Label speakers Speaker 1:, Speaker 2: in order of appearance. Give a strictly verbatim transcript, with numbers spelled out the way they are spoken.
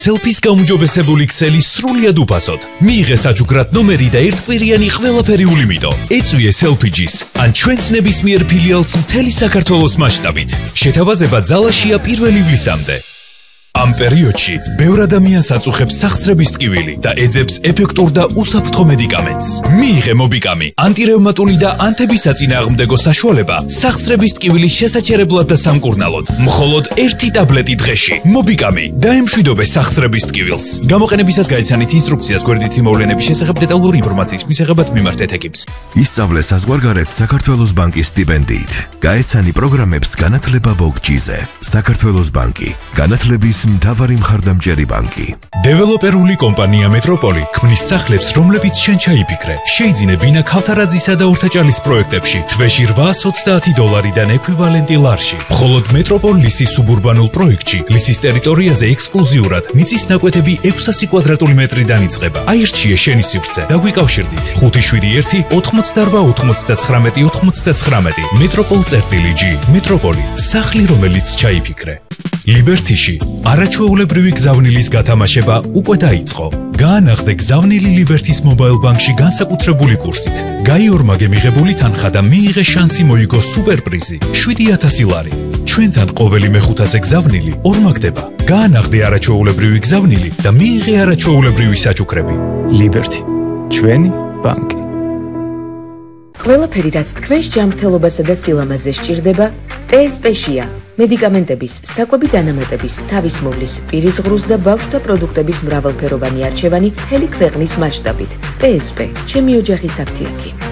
Speaker 1: Selfie-ს გაუმჯობესებული ქსელი სრულიად უფასოდ. მიიღე საჩუქრად ნომერი და ერთკვირიანი ყველაფერიული მიტო. ეწვიე Selfie-ს ან ჩვენს ნებისმიერ ფილიალს მთელი საქართველოს მასშტაბით. შეთავაზება ძალაშია პირველ ივლისამდე. ამ პერიოდში ბევრ ადამიანს აწუხებს სახსრების ტკივილი და ეძებს ეფექტურ და უსაფრთხო მედიკამენტს. მიიღე მობიკამი, ანტირევმატული და ანთებისაწინააღმდეგო საშუალება სახსრების ტკივილის შესაჩერებლად და სამკურნალოდ. მხოლოდ ერთი ტაბლეტი დღეში. მობიკამი დაემშვიდობე სახსრების ტკივილს. გამოყენებისას გაიცანით ინსტრუქციას გვერდითი მოვლენების შესახებ დეტალური ინფორმაციის მისაღებად მიმართეთ ეკიპს.
Speaker 2: ისწავლე საზღვარგარეთ საქართველოს ბანკის სტიპენდიით. გაეცანი პროგრამებს განათლება ბოგჯიზე. საქართველოს ბანკი. განათლების მთავარი მხარდამჭერი ბანკი.
Speaker 1: დეველოპერული კომპანია მეტროპოლი ქმნის სახლებს, რომლებიც შენ ჩაიფიქრე. შეიძინე ბინა ქავთარაძისა და ორთაჭალის პროექტებში თვეში რვაას ოცდაათი დოლარიდან ექვივალენტი ლარში. მხოლოდ მეტროპოლ ლისის სუბურბანულ პროექტში ლისის ტერიტორიაზე ექსკლუზიურად მიწის ნაკვეთები ექვსასი კვადრატული მეტრიდან იწყება. აირჩიე შენი სივრცე და გვიკავშირდით. ხუთი შვიდი ერთი ოთხმოცდარვა ოთხმოცდაცხრამეტი ოთხმოცდაცხრამეტი მეტროპოლ წერტილი ჯი. მეტროპოლი, სახლი, რომელიც ჩაიფიქრე. ლიბერთიში არაჩვეულებრივი გზავნილის გათამაშება უკვე დაიწყო. გაანახდე გზავნილი ლიბერთის მობაილ ბანკში განსაკუთრებული კურსით. გაიორმაგე მიღებული თანხა და მიიღე შანსი მოიგო სუპერპრიზი შვიდი ათასი ლარი. ჩვენთან ყოველი მეხუთაზე გზავნილი ორმაგდება. გაანახდე არაჩვეულებრივი გზავნილი და მიიღე არაჩვეულებრივი საჩუქრები.
Speaker 3: ლიბერთი, ჩვენი ბანკი.
Speaker 4: ყველაფერი, რაც თქვენს ჯანმრთელობასა და სილამაზეს სჭირდება, ტე ეს პე-შია. მედიკამენტების, საკვები დანამატების, თავისმოვლის, პირისღრუს და ბავშვთა პროდუქტების მრავალფეროვანი არჩევანი მთელი ქვეყნის მასშტაბით. ტე ეს პე, ჩემი ოჯახის აფთიაქი.